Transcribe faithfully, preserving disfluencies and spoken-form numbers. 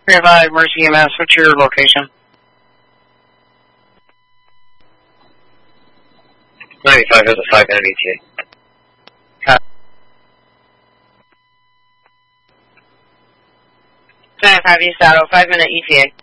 three five Mercy E M S, what's your location? ninety-five has a five minute E T A. ninety-five East Auto, five minute E T A.